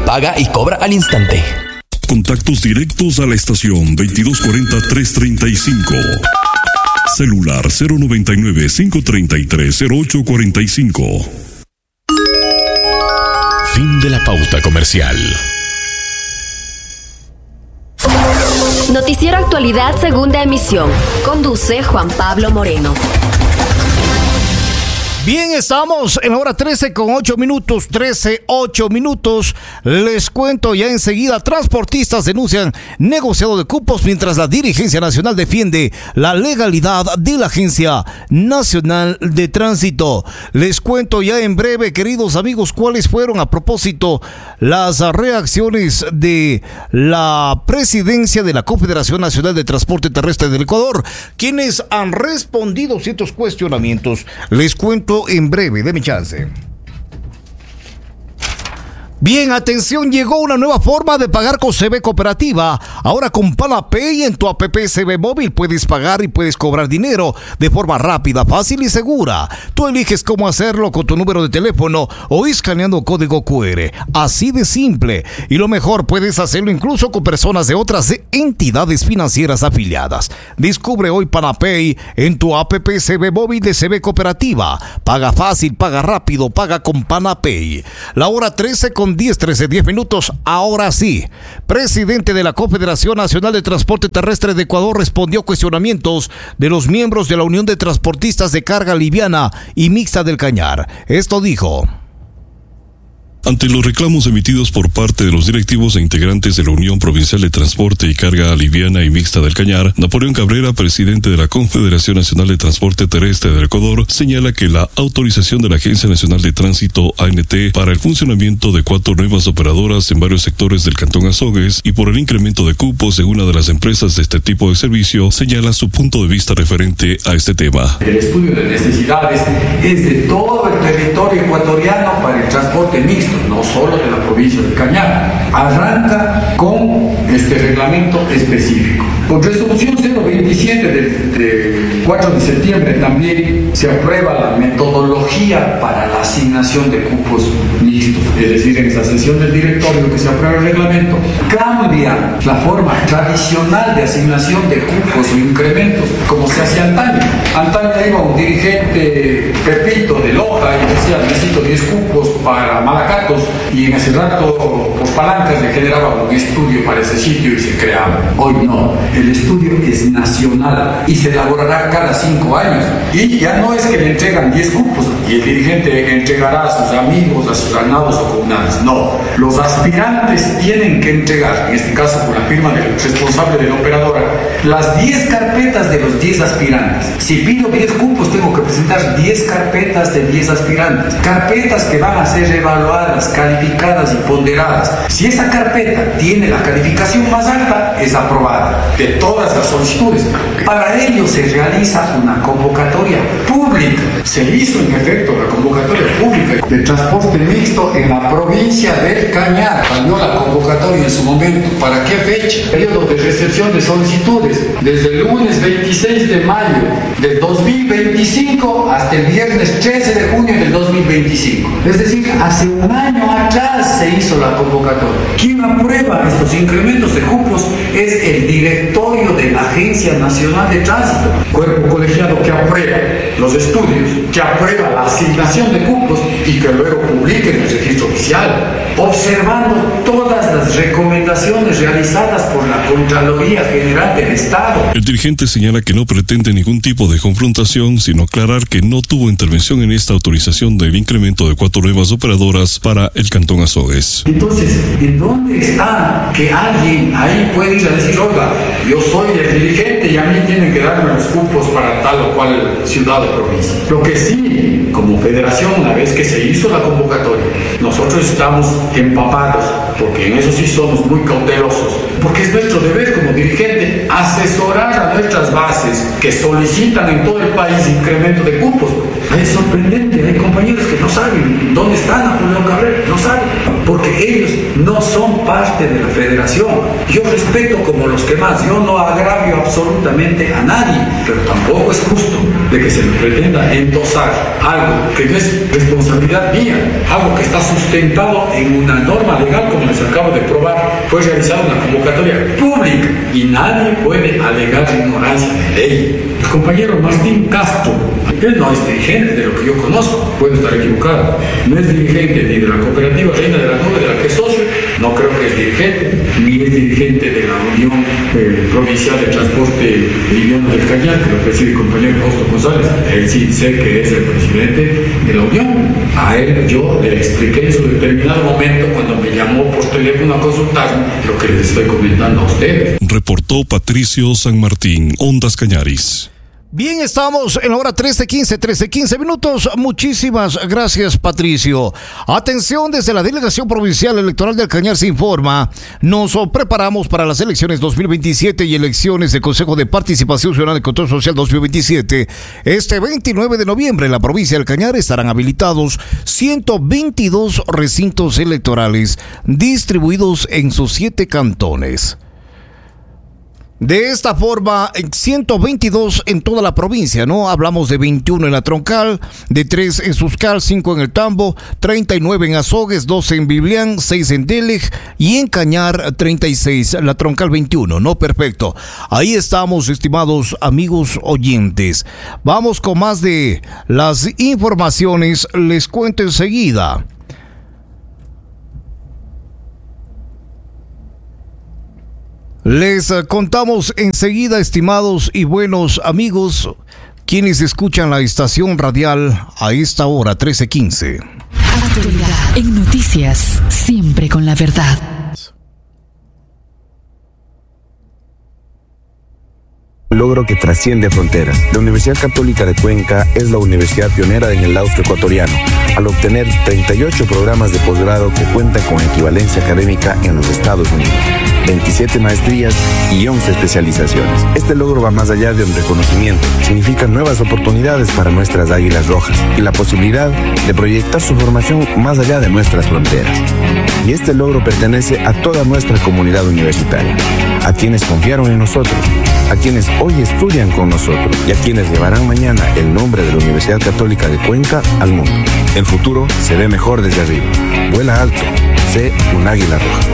paga y cobra al instante. Contactos directos a la estación 2240-335. Celular 099-533-0845. Fin de la pauta comercial. Noticiero Actualidad, segunda emisión. Conduce Juan Pablo Moreno. Bien, estamos en la hora 13:08 minutos. Les cuento ya enseguida, transportistas denuncian negociado de cupos mientras la dirigencia nacional defiende la legalidad de la Agencia Nacional de Tránsito. Les cuento ya en breve, queridos amigos, cuáles fueron a propósito las reacciones de la presidencia de la Confederación Nacional de Transporte Terrestre del Ecuador, quienes han respondido ciertos cuestionamientos. Les cuento en breve, de mi chance. Bien, atención, llegó una nueva forma de pagar con CB Cooperativa. Ahora con PanaPay en tu app CB Móvil puedes pagar y puedes cobrar dinero de forma rápida, fácil y segura. Tú eliges cómo hacerlo con tu número de teléfono o escaneando código QR. Así de simple. Y lo mejor, puedes hacerlo incluso con personas de otras entidades financieras afiliadas. Descubre hoy PanaPay en tu app CB Móvil de CB Cooperativa. Paga fácil, paga rápido, paga con PanaPay. La hora 13:10 minutos. Ahora sí, presidente de la Confederación Nacional de Transporte Terrestre de Ecuador respondió cuestionamientos de los miembros de la Unión de Transportistas de Carga Liviana y Mixta del Cañar. Esto dijo: Ante los reclamos emitidos por parte de los directivos e integrantes de la Unión Provincial de Transporte y Carga Liviana y Mixta del Cañar, Napoleón Cabrera, presidente de la Confederación Nacional de Transporte Terrestre del Ecuador, señala que la autorización de la Agencia Nacional de Tránsito, ANT, para el funcionamiento de 4 nuevas operadoras en varios sectores del Cantón Azogues y por el incremento de cupos en una de las empresas de este tipo de servicio, señala su punto de vista referente a este tema. El estudio de necesidades es de todo el territorio ecuatoriano para el transporte mixto, no solo de la provincia de Cañar. Arranca con este reglamento específico. Con resolución 027 del 4 de septiembre también se aprueba la metodología para la asignación de cupos mixtos. Es decir, en esa sesión del directorio que se aprueba el reglamento, cambia la forma tradicional de asignación de cupos o incrementos como se hacía antaño. Antaño iba un dirigente Pepito de Loja y decía: necesito 10 cupos para Malacatos, y en ese rato por palancas le generaba un estudio para ese sitio y se creaba. Hoy no, el estudio es nacional y se elaborará cada 5 años, y ya no es que le entregan 10 cupos y el dirigente entregará a sus amigos, a sus ganados o comunales. No, los aspirantes tienen que entregar, en este caso con la firma del responsable de la operadora, las 10 carpetas de los 10 aspirantes. Si pido 10 cupos, tengo que presentar 10 carpetas de 10 aspirantes, carpetas que van a ser evaluadas, calificadas y ponderadas. Si esa carpeta tiene la calificación más alta, es aprobada de todas las solicitudes. Para ello se realiza una convocatoria pública. Se hizo en efecto la convocatoria pública de transporte mixto en la provincia del Cañar. Salió la convocatoria en su momento. ¿Para qué fecha? Periodo de recepción de solicitudes desde el lunes 26 de mayo del 2025 hasta el viernes 13 de junio del 2025. Es decir, hace un año atrás se hizo la convocatoria. Quien aprueba estos incrementos de cupos es el directorio de la Agencia Nacional de Tránsito, cuerpo colegiado que aprueba los estudios, que aprueba la asignación de cupos y que luego publica en el registro oficial, observando todas las recomendaciones realizadas por la Contraloría General del Estado. El dirigente señala que no pretende ningún tipo de confrontación, sino aclarar que no tuvo intervención en esta autorización del incremento de 4 nuevas operadoras para el Cantón Azogues. Entonces, ¿en dónde está que alguien ahí puede ir a decir: oiga, yo soy el dirigente y a mí tienen que darme los cupos para tal o cual ciudad o provincia? Lo que sí, como federación, una vez que se hizo la convocatoria, nosotros estamos empapados, porque en eso sí somos muy cautelosos, porque es nuestro deber como dirigente asesorar a nuestras bases que solicitan en todo el país incremento de cupos. Es sorprendente, hay compañeros que no saben dónde está Napoleón Cabrera, no saben. ¿Por qué porque ellos no son parte de la federación. Yo respeto como los que más, yo no agravio absolutamente a nadie, pero tampoco es justo de que se me pretenda endosar algo que no es responsabilidad mía, algo que está sustentado en una norma legal, como les acabo de probar. Fue realizada una convocatoria pública y nadie puede alegar ignorancia de ley. El compañero Martín Castro, él no es dirigente de lo que yo conozco, puedo estar equivocado, no es dirigente ni de la cooperativa Reina de la Nube, de la que es socio, no creo que es dirigente, ni es dirigente de la Unión Provincial de Transporte Liviano del Cañar, que lo preside el compañero Fausto González. Él sí sé que es el presidente de la Unión. A él yo le expliqué en su determinado momento, cuando me llamó por teléfono a consultarme, lo que les estoy comentando a ustedes. Reportó Patricio San Martín, Ondas Cañaris. Bien, estamos en la hora 13:15 minutos. Muchísimas gracias, Patricio. Atención, desde la Delegación Provincial Electoral del Cañar se informa, nos preparamos para las elecciones 2027 y elecciones del Consejo de Participación Ciudadana y Control Social 2027. Este 29 de noviembre en la provincia del Cañar estarán habilitados 122 recintos electorales distribuidos en sus 7 cantones. De esta forma, 122 en toda la provincia, ¿no? Hablamos de 21 en la Troncal, de 3 en Suscal, 5 en el Tambo, 39 en Azogues, 12 en Biblián, 6 en Delej y en Cañar 36, la Troncal 21, ¿no? Perfecto. Ahí estamos, estimados amigos oyentes. Vamos con más de las informaciones, les cuento enseguida. Les contamos enseguida, estimados y buenos amigos, quienes escuchan la estación radial a esta hora, 13:15. Actualidad en noticias, siempre con la verdad. Logro que trasciende fronteras. La Universidad Católica de Cuenca es la universidad pionera en el austro ecuatoriano, al obtener 38 programas de posgrado que cuentan con equivalencia académica en los Estados Unidos, 27 maestrías y 11 especializaciones. Este logro va más allá de un reconocimiento, significa nuevas oportunidades para nuestras águilas rojas y la posibilidad de proyectar su formación más allá de nuestras fronteras. Y este logro pertenece a toda nuestra comunidad universitaria, a quienes confiaron en nosotros, a quienes hoy estudian con nosotros y a quienes llevarán mañana el nombre de la Universidad Católica de Cuenca al mundo. El futuro se ve mejor desde arriba. Vuela alto, sé un águila roja.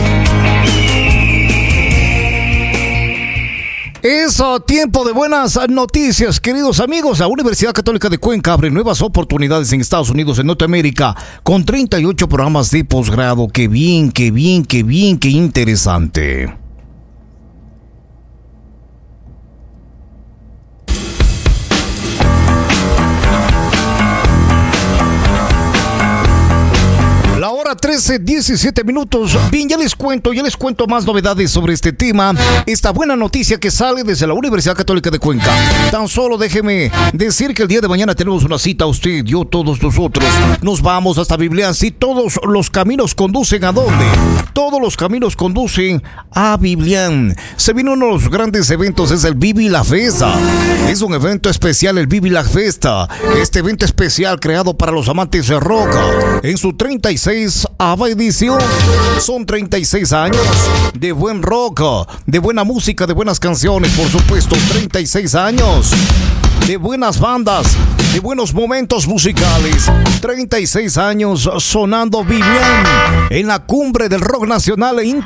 Es tiempo de buenas noticias, queridos amigos. La Universidad Católica de Cuenca abre nuevas oportunidades en Estados Unidos, en Norteamérica, con 38 programas de posgrado. Qué bien, qué interesante. La hora 13:17 minutos. Bien, ya les cuento más novedades sobre este tema. Esta buena noticia que sale desde la Universidad Católica de Cuenca. Tan solo déjeme decir que el día de mañana tenemos una cita, usted, yo, todos nosotros. Nos vamos hasta Biblián. Sí, todos los caminos conducen ¿a dónde? Todos los caminos conducen a Biblián. Se viene uno de los grandes eventos, es el Bibi La Festa. Es un evento especial, el Bibi La Festa. Este evento especial creado para los amantes de rock. En su 36ª edición. Son 36 años de buen rock, de buena música, de buenas canciones, por supuesto. 36 años de buenas bandas, de buenos momentos musicales. 36 años sonando Biblián en la cumbre del rock nacional e internacional.